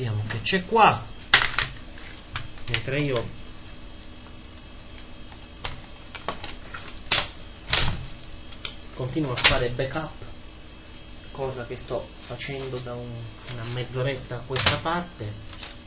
vediamo che c'è qua, mentre io continuo a fare backup, cosa che sto facendo da una mezz'oretta a questa parte.